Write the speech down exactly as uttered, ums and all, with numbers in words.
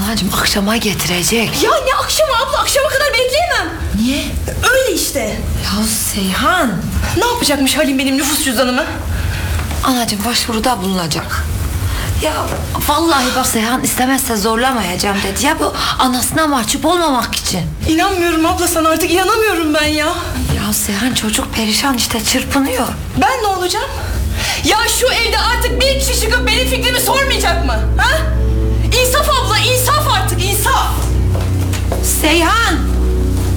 Anacığım akşama getirecek. Ya ne akşamı abla, akşama kadar bekleyemem. Niye? Öyle işte. Ya Seyhan. Ne yapacakmış Halim benim nüfus cüzdanımı? Anacığım başvuruda bulunacak. Ya vallahi bak Seyhan istemezse zorlamayacağım dedi. Ya bu anasına mahcup olmamak için. İnanmıyorum abla sana, artık inanamıyorum ben ya. Ya Seyhan çocuk perişan işte, çırpınıyor. Ben ne olacağım? Ya şu evde artık bir kişi çıkıp benim fikrimi sormayacak mı? Ha? İnsaf abla, insaf artık, insaf. Seyhan.